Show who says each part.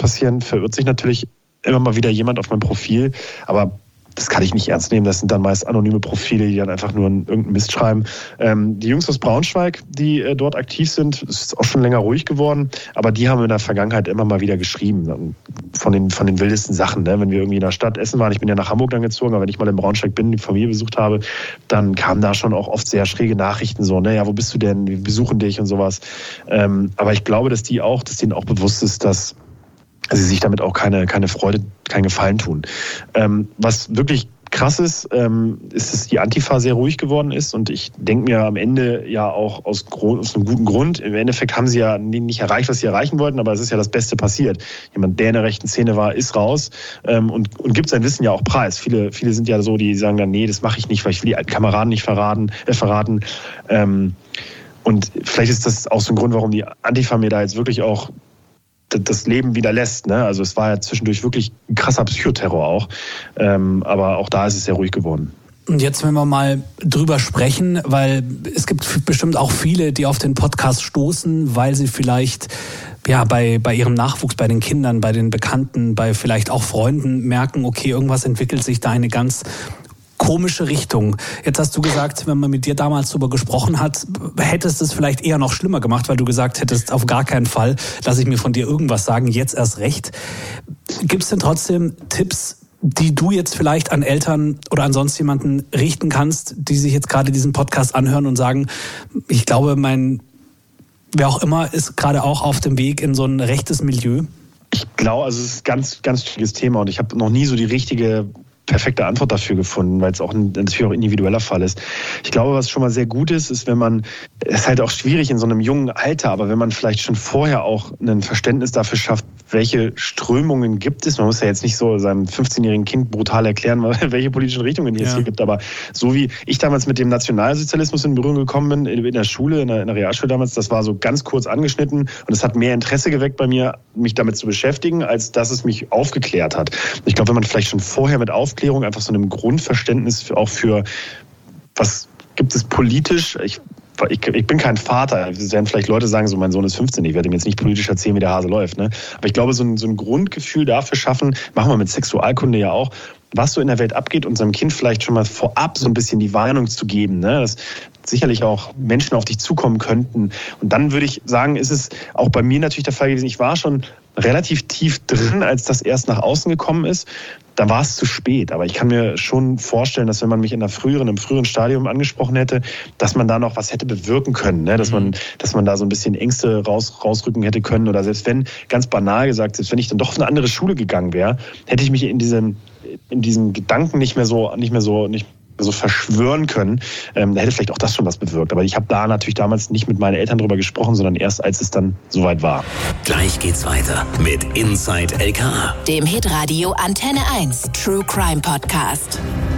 Speaker 1: passieren, verirrt sich natürlich immer mal wieder jemand auf mein Profil, aber das kann ich nicht ernst nehmen. Das sind dann meist anonyme Profile, die dann einfach nur irgendeinen Mist schreiben. Die Jungs aus Braunschweig, die dort aktiv sind, ist auch schon länger ruhig geworden, aber die haben in der Vergangenheit immer mal wieder geschrieben von den wildesten Sachen. Ne? Wenn wir irgendwie in der Stadt essen waren, ich bin ja nach Hamburg dann gezogen, aber wenn ich mal in Braunschweig bin, die Familie besucht habe, dann kamen da schon auch oft sehr schräge Nachrichten, so, ne, ja, wo bist du denn? Wir besuchen dich und sowas. Aber ich glaube, dass denen auch bewusst ist, dass sie sich damit auch keine Freude, keinen Gefallen tun. Was wirklich krass ist, ist, dass die Antifa sehr ruhig geworden ist und ich denke mir am Ende ja auch aus einem guten Grund. Im Endeffekt haben sie ja nicht erreicht, was sie erreichen wollten, aber es ist ja das Beste passiert. Jemand, der in der rechten Szene war, ist raus und gibt sein Wissen ja auch preis. Viele sind ja so, die sagen dann, nee, das mache ich nicht, weil ich will die alten Kameraden nicht verraten. Und vielleicht ist das auch so ein Grund, warum die Antifa mir da jetzt wirklich auch das Leben wieder lässt. Ne? Also es war ja zwischendurch wirklich ein krasser Psychoterror auch. Aber auch da ist es sehr ruhig geworden.
Speaker 2: Und jetzt, wenn wir mal drüber sprechen, weil es gibt bestimmt auch viele, die auf den Podcast stoßen, weil sie vielleicht bei ihrem Nachwuchs, bei den Kindern, bei den Bekannten, bei vielleicht auch Freunden merken, okay, irgendwas entwickelt sich da eine ganz komische Richtung. Jetzt hast du gesagt, wenn man mit dir damals darüber gesprochen hat, hättest es vielleicht eher noch schlimmer gemacht, weil du gesagt hättest, auf gar keinen Fall lasse ich mir von dir irgendwas sagen, jetzt erst recht. Gibt es denn trotzdem Tipps, die du jetzt vielleicht an Eltern oder an sonst jemanden richten kannst, die sich jetzt gerade diesen Podcast anhören und sagen, ich glaube, wer auch immer ist gerade auch auf dem Weg in so ein rechtes Milieu?
Speaker 1: Ich glaube, also es ist ein ganz, ganz schwieriges Thema und ich habe noch nie so die richtige perfekte Antwort dafür gefunden, weil es auch natürlich auch individueller Fall ist. Ich glaube, was schon mal sehr gut ist, wenn man, es ist halt auch schwierig in so einem jungen Alter, aber wenn man vielleicht schon vorher auch ein Verständnis dafür schafft, welche Strömungen gibt es. Man muss ja jetzt nicht so seinem 15-jährigen Kind brutal erklären, welche politischen Richtungen es hier gibt, aber so wie ich damals mit dem Nationalsozialismus in Berührung gekommen bin, in der Schule, in der Realschule damals, das war so ganz kurz angeschnitten und es hat mehr Interesse geweckt bei mir, mich damit zu beschäftigen, als dass es mich aufgeklärt hat. Ich glaube, wenn man vielleicht schon vorher mit Aufklärung einfach so einem Grundverständnis auch für, was gibt es politisch, ich bin kein Vater, es werden vielleicht Leute sagen, so mein Sohn ist 15, ich werde ihm jetzt nicht politisch erzählen, wie der Hase läuft. Ne? Aber ich glaube, so ein Grundgefühl dafür schaffen, machen wir mit Sexualkunde ja auch, was so in der Welt abgeht und seinem Kind vielleicht schon mal vorab so ein bisschen die Warnung zu geben, ne? Dass sicherlich auch Menschen auf dich zukommen könnten. Und dann würde ich sagen, ist es auch bei mir natürlich der Fall gewesen, ich war schon relativ tief drin, als das erst nach außen gekommen ist. Da war es zu spät. Aber ich kann mir schon vorstellen, dass wenn man mich in einem früheren Stadium angesprochen hätte, dass man da noch was hätte bewirken können. Ne? Dass man da so ein bisschen Ängste rausrücken hätte können. Oder selbst wenn, ganz banal gesagt, selbst wenn ich dann doch auf eine andere Schule gegangen wäre, hätte ich mich in diesen Gedanken nicht mehr so verschwören können, da hätte vielleicht auch das schon was bewirkt. Aber ich habe da natürlich damals nicht mit meinen Eltern drüber gesprochen, sondern erst, als es dann soweit war.
Speaker 3: Gleich geht's weiter mit Inside LKA,
Speaker 4: dem Hitradio Antenne 1 True Crime Podcast.